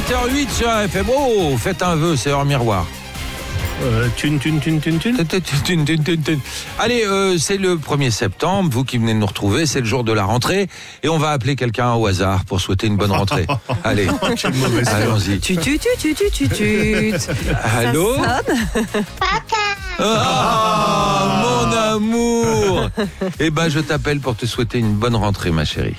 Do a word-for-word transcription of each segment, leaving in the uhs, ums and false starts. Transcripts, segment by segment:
huit heures huit sur R F M. Oh, faites un vœu, c'est hors miroir. Euh, tune, tune, tune, tune, tune. Tune, tune, tune, tune. Allez, euh, c'est le premier septembre, vous qui venez de nous retrouver, c'est le jour de la rentrée, et on va appeler quelqu'un au hasard pour souhaiter une bonne rentrée. Allez, allons-y. Tu, tu, tu, tu, tu, tu, tu. Allô? Ah, mon amour. Eh ben, je t'appelle pour te souhaiter une bonne rentrée, ma chérie.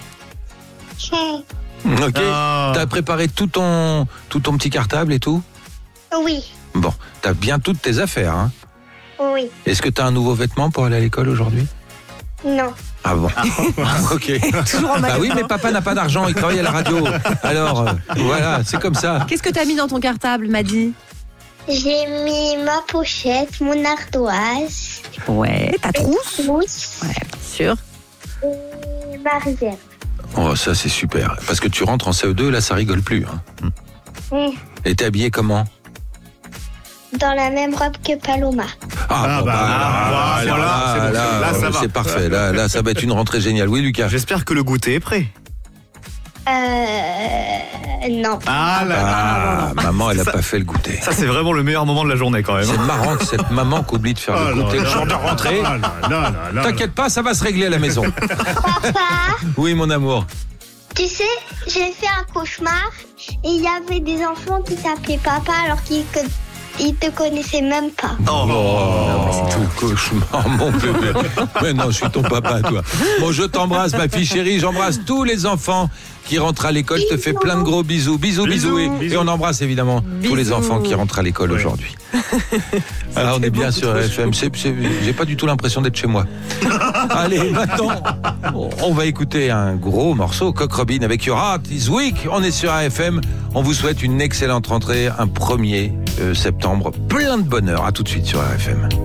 Ok. Ah. T'as préparé tout ton, tout ton petit cartable et tout? Oui, Bon, t'as bien toutes tes affaires, hein? oui, Est-ce que t'as un nouveau vêtement pour aller à l'école aujourd'hui? non. Ah bon. Ok. Toujours en Bah magasin. oui, mais papa n'a pas d'argent, il travaille à la radio. Alors, euh, voilà, c'est comme ça. Qu'est-ce que t'as mis dans ton cartable, Maddy? J'ai mis ma pochette, mon ardoise, Ouais, ta trousse? trousse Ouais, bien sûr. et ma réserve. Oh, ça c'est super. Parce que tu rentres en C E deux, là ça rigole plus. Hein. Mm. Et t'es habillé comment? Dans la même robe que Paloma. Ah, bon, bah, là, voilà, là, c'est bon, là, là, ça euh, va. c'est parfait. Là, là, ça va être une rentrée géniale. Oui, Lucas. J'espère que le goûter est prêt. Euh... Non. Ah là là. Ah, maman, elle a Ça- pas fait le goûter. Ça, c'est vraiment le meilleur moment de la journée quand même. C'est marrant que cette maman qu'oublie de faire Oh le là goûter le là. jour de rentrée. Ah là là là là. T'inquiète pas, ça va se régler à la maison. Papa, Oui, mon amour. tu sais, j'ai fait un cauchemar et il y avait des enfants qui t'appelaient papa alors qu'ils que- ils te connaissaient même pas. Oh. Oh, tout cauchemar, mon bébé. Mais non, je suis ton papa, toi. Bon, je t'embrasse, ma fille chérie. J'embrasse tous les enfants qui rentrent à l'école. Je te fais plein de gros bisous. Bisous, bisous. Bisous, Et, bisous. et on embrasse évidemment tous les Bisous. enfants qui rentrent à l'école Ouais. aujourd'hui. Alors, on est bien sur F M. C'est- c'est- J'ai pas du tout l'impression d'être chez moi. Allez, maintenant, on va écouter un gros morceau, Coq Robin avec Your Heart Is Weak. On est sur A F M. On vous souhaite une excellente rentrée, un premier euh, septembre. Plein de bonheur. À tout de suite sur A F M.